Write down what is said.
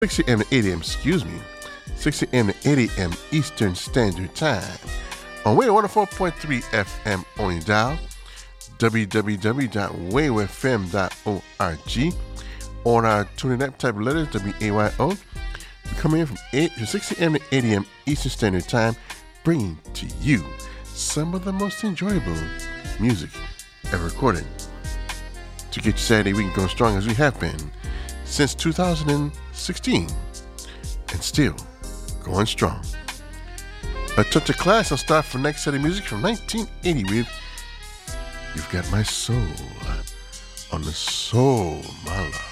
6 a.m. to 8 a.m., 6 a.m. to 8 a.m. Eastern Standard Time on Wave 104.3 FM on your dial, www.wavefm.org, on our tuning app, type of letters, WAYO. We come in from 6 a.m. to 8 a.m. Eastern Standard Time, bringing to you some of the most enjoyable music ever recorded to get your Saturday week going strong as we have been since 2016 and still going strong. A touch of class. I'll start for next set of music from 1980 with You've Got My Soul on the Soul, My Love.